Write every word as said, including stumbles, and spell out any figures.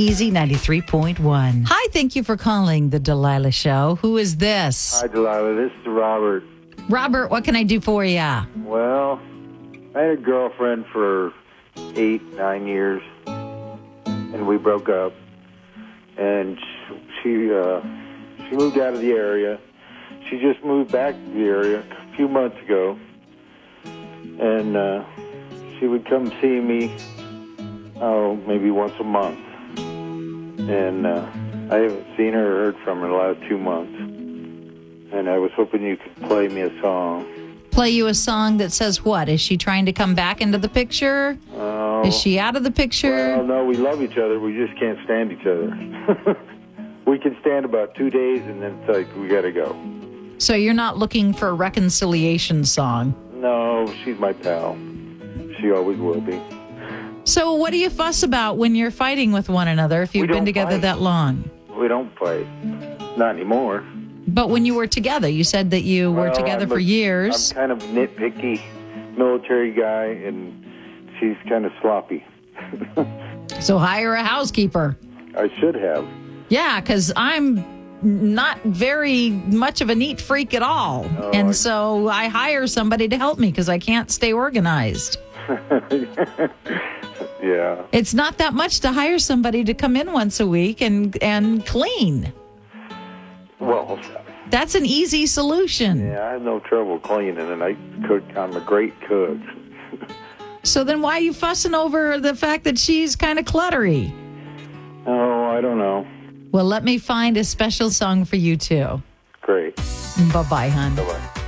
Easy ninety-three point one. Hi, thank you for calling the Delilah Show. Who is this? Hi, Delilah. This is Robert. Robert, what can I do for you? Well, I had a girlfriend for eight, nine years, and we broke up. And she uh, she moved out of the area. She just moved back to the area a few months ago, and uh, she would come see me, oh, maybe once a month. And uh, I haven't seen her or heard from her in the last two months. And I was hoping you could play me a song. Play you a song that says what? Is she trying to come back into the picture? Oh. Is she out of the picture? Well, no, we love each other. We just can't stand each other. We can stand about two days, and then it's like, we got to go. So you're not looking for a reconciliation song? No, she's my pal. She always will be. So what do you fuss about when you're fighting with one another if you've been together fight. that long? We don't fight. Not anymore. But when you were together, you said that you were Well, together I'm for a- years. I'm kind of nitpicky military guy, and she's kind of sloppy. So hire a housekeeper. I should have. Yeah, because I'm not very much of a neat freak at all. Oh, and I- so I hire somebody to help me because I can't stay organized. Yeah. It's not that much to hire somebody to come in once a week and, and clean. Well, That's an easy solution. yeah, I have no trouble cleaning, and I cook. I'm a great cook. So then why are you fussing over the fact that she's kind of cluttery? Oh, I don't know. Well, let me find a special song for you, too. Great. Bye-bye, hon. Bye-bye.